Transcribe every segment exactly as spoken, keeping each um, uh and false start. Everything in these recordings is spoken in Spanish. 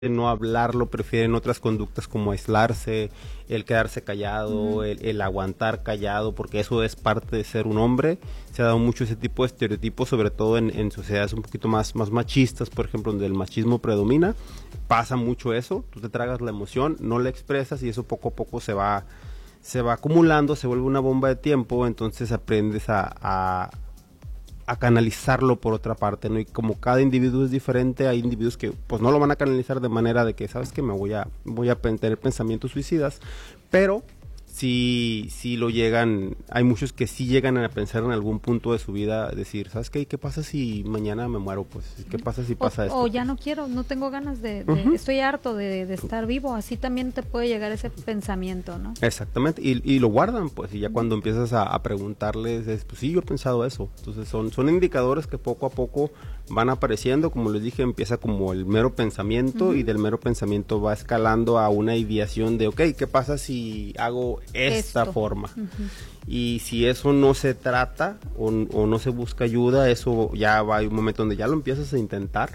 no hablarlo, prefieren otras conductas como aislarse, el quedarse callado, uh-huh. el, el aguantar callado, porque eso es parte de ser un hombre. Se ha dado mucho ese tipo de estereotipos, sobre todo en, en sociedades un poquito más, más machistas, por ejemplo, donde el machismo predomina. Pasa mucho eso, tú te tragas la emoción, no la expresas y eso poco a poco se va, se va acumulando, se vuelve una bomba de tiempo, entonces aprendes a... a a canalizarlo por otra parte, ¿no? Y como cada individuo es diferente, hay individuos que pues no lo van a canalizar de manera de que, ¿sabes qué? Me voy a, voy a tener pensamientos suicidas, pero sí, sí lo llegan, hay muchos que sí llegan a pensar en algún punto de su vida, decir, ¿sabes qué? ¿Qué pasa si mañana me muero? Pues, ¿qué pasa si pasa o, esto? O ya no quiero, no tengo ganas de, de uh-huh. estoy harto de, de estar vivo, así también te puede llegar ese pensamiento, ¿no? Exactamente, y, y lo guardan, pues, y ya uh-huh. cuando empiezas a, a preguntarles, es, pues sí, yo he pensado eso. Entonces son, son indicadores que poco a poco van apareciendo, como les dije, empieza como el mero pensamiento uh-huh. y del mero pensamiento va escalando a una ideación de, ok, ¿qué pasa si hago esta Esto. forma? Uh-huh. Y si eso no se trata o, o no se busca ayuda, eso ya va a un momento donde ya lo empiezas a intentar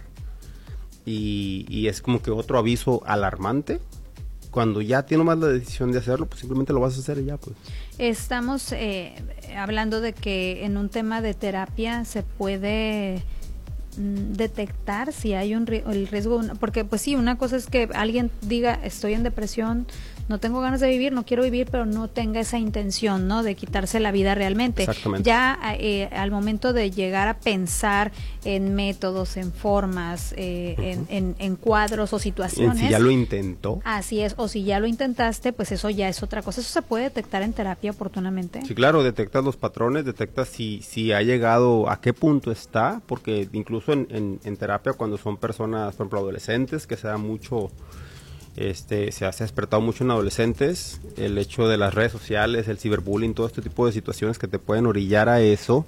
y, y es como que otro aviso alarmante. Cuando ya tienes más la decisión de hacerlo, pues simplemente lo vas a hacer y ya, pues. Estamos eh, hablando de que en un tema de terapia se puede detectar si hay un el riesgo, porque pues sí, una cosa es que alguien diga estoy en depresión, no tengo ganas de vivir, no quiero vivir, pero no tenga esa intención, ¿no? De quitarse la vida realmente. Exactamente. Ya eh, al momento de llegar a pensar en métodos, en formas, eh, uh-huh. en, en, en cuadros o situaciones. Si ya lo intentó. Así es, o si ya lo intentaste, pues eso ya es otra cosa. ¿Eso se puede detectar en terapia oportunamente? Sí, claro, detectas los patrones, detectas si, si ha llegado, a qué punto está, porque incluso en, en, en terapia cuando son personas, por ejemplo, adolescentes, que se da mucho... Este, se ha despertado mucho en adolescentes, el hecho de las redes sociales, el ciberbullying, todo este tipo de situaciones que te pueden orillar a eso,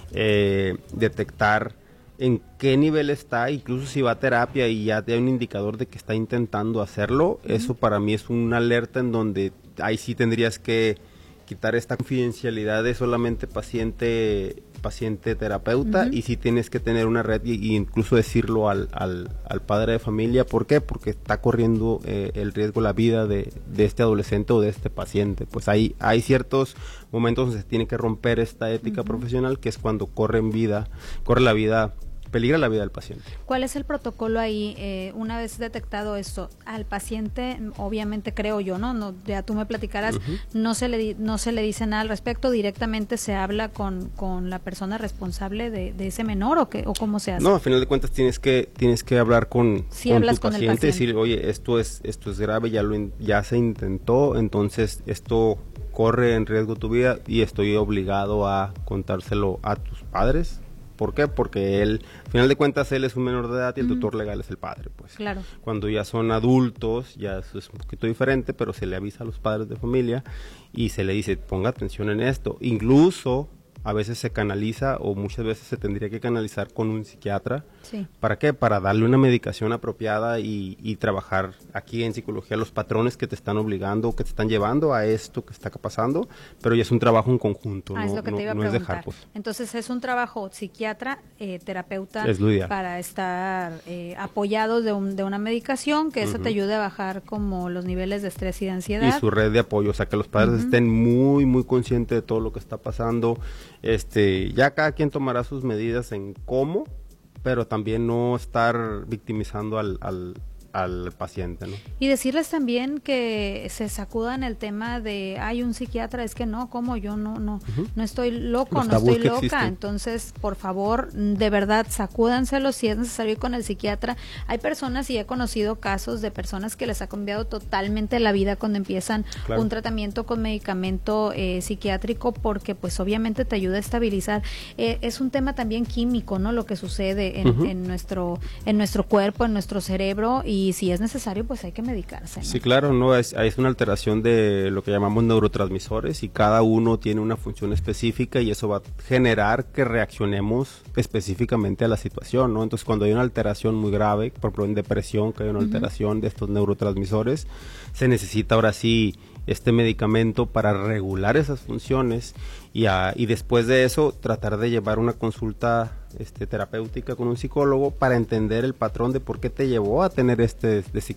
eh, detectar en qué nivel está, incluso si va a terapia y ya te da un indicador de que está intentando hacerlo, uh-huh. eso para mí es una alerta en donde ahí sí tendrías que quitar esta confidencialidad de solamente paciente paciente terapeuta uh-huh. y si tienes que tener una red y, y incluso decirlo al, al, al padre de familia. ¿Por qué? Porque está corriendo eh, el riesgo la vida de, de este adolescente o de este paciente. Pues hay, hay ciertos momentos donde se tiene que romper esta ética uh-huh. profesional, que es cuando corre en vida, corre la vida, peligra la vida del paciente. ¿Cuál es el protocolo ahí? Eh, una vez detectado esto, al paciente, obviamente creo yo, ¿no? no ya tú me platicarás, uh-huh. no se le no se le dice nada al respecto, directamente se habla con, con la persona responsable de, de ese menor o qué, o cómo se hace. No, a final de cuentas tienes que tienes que hablar con, sí, con hablas tu con paciente, el paciente, decir, oye, esto es esto es grave, ya lo ya se intentó, entonces esto corre en riesgo tu vida y estoy obligado a contárselo a tus padres. ¿Por qué? Porque él, al final de cuentas, él es un menor de edad y el uh-huh. tutor legal es el padre, pues. Claro. Cuando ya son adultos, ya eso es un poquito diferente, pero se le avisa a los padres de familia y se le dice, ponga atención en esto. Incluso, a veces se canaliza o muchas veces se tendría que canalizar con un psiquiatra. Sí. ¿Para qué? Para darle una medicación apropiada y, y trabajar aquí en psicología los patrones que te están obligando, que te están llevando a esto que está pasando, pero ya es un trabajo en conjunto, ah, no, es lo que no, te iba a no es preguntar. dejar, pues. Entonces es un trabajo psiquiatra, eh, terapeuta, es para estar eh, apoyados de, un, de una medicación que uh-huh. eso te ayude a bajar como los niveles de estrés y de ansiedad. Y su red de apoyo, o sea, que los padres uh-huh. estén muy, muy conscientes de todo lo que está pasando. Este, ya cada quien tomará sus medidas en cómo, pero también no estar victimizando al, al, al paciente, ¿no? Y decirles también que se sacudan el tema de hay un psiquiatra, es que no, como yo no no uh-huh. no estoy loco, no estoy loca, existen. Entonces, por favor, de verdad, sacúdanselo si es necesario ir con el psiquiatra. Hay personas, y he conocido casos de personas que les ha cambiado totalmente la vida cuando empiezan claro. un tratamiento con medicamento eh, psiquiátrico, porque pues obviamente te ayuda a estabilizar. Eh, es un tema también químico, ¿no? Lo que sucede en, uh-huh. en nuestro en nuestro cuerpo, en nuestro cerebro, y y si es necesario, pues hay que medicarse, ¿no? Sí, claro, no es, es una alteración de lo que llamamos neurotransmisores y cada uno tiene una función específica y eso va a generar que reaccionemos específicamente a la situación, ¿no? Entonces, cuando hay una alteración muy grave, por ejemplo en depresión, que hay una uh-huh. alteración de estos neurotransmisores, se necesita ahora sí este medicamento para regular esas funciones y, a, y después de eso tratar de llevar una consulta este, terapéutica con un psicólogo para entender el patrón de por qué te llevó a tener este